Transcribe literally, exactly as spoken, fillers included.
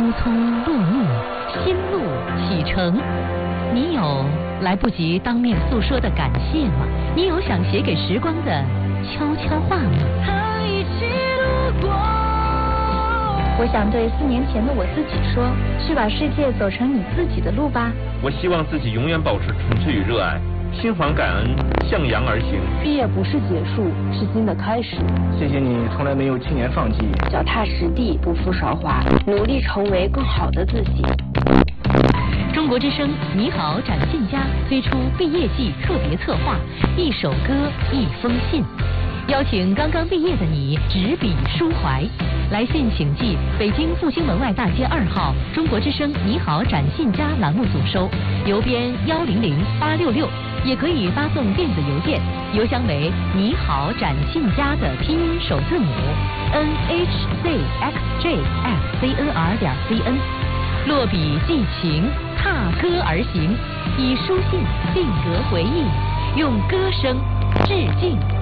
匆落幕，新路启程。你有来不及当面诉说的感谢吗？你有想写给时光的悄悄话吗？ 一起路过。我想对四年前的我自己说，去把世界走成你自己的路吧。 我希望自己永远保持纯粹与热爱，心怀感恩，向阳而行。 毕业不是结束，是新的开始。 谢谢你从来没有轻言放弃， 脚踏实地，不负韶华，努力成为更好的自己。 中国之声你好展信佳推出毕业季特别策划，一首歌一封信，邀请刚刚毕业的你执笔抒怀。来信请寄北京复兴门外大街二号中国之声你好展信佳栏目组收，邮编幺零零八六六，也可以发送电子邮件，邮箱为你好展信佳的拼音首字母 n h z x j f c n r 点 c n。落笔寄情，踏歌而行，以书信定格回忆，用歌声致敬。